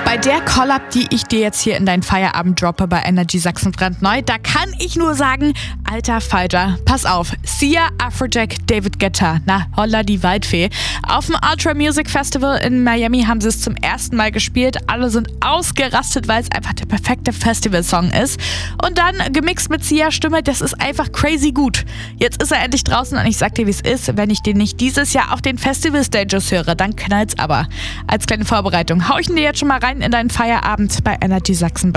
Bei der Collab, die ich dir jetzt hier in deinen Feierabend droppe bei Energy Sachsen brandneu, da kann ich nur sagen, alter Falter, pass auf, Sia, Afrojack, David Guetta, na holla die Waldfee. Auf dem Ultra Music Festival in Miami haben sie es zum ersten Mal gespielt, alle sind ausgerastet, weil es einfach der perfekte Festivalsong ist. Und dann gemixt mit Sias Stimme, das ist einfach crazy gut. Jetzt ist er endlich draußen und ich sag dir, wie es ist, wenn ich den nicht dieses Jahr auf den Festival-Stages höre, dann knallt's aber. Als kleine Vorbereitung hau ich ihn dir jetzt schon mal rein in deinen Feierabend bei Energy Sachsen.